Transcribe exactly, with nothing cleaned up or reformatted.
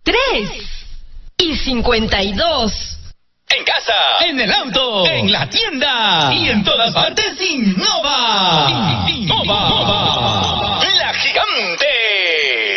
tres y cincuenta y dos. En casa, en el auto, en la tienda y en todas partes, Innova. Innova.